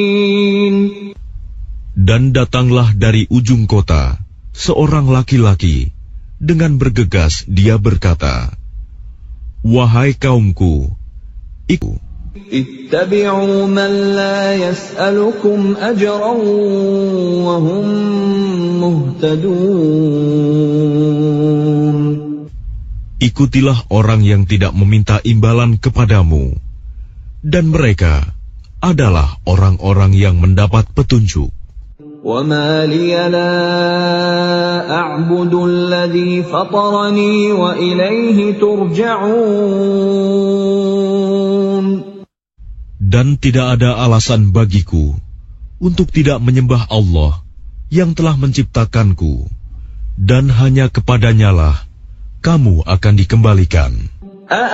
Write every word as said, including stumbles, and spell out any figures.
Dan datanglah dari ujung kota seorang laki-laki, dengan bergegas dia berkata, "Wahai kaumku, ikut. Ittabi'u man la yas'alukum ajran wa hum muhtadun." Ikutilah orang yang tidak meminta imbalan kepadamu, dan mereka adalah orang-orang yang mendapat petunjuk. وَمَا لِيَ لَا أَعْبُدُ الَّذِي فَطَرَنِي وَإِلَيْهِ تُرْجَعُونَ. Dan tidak ada alasan bagiku untuk tidak menyembah Allah yang telah menciptakanku, dan hanya kepadanya lah kamu akan dikembalikan.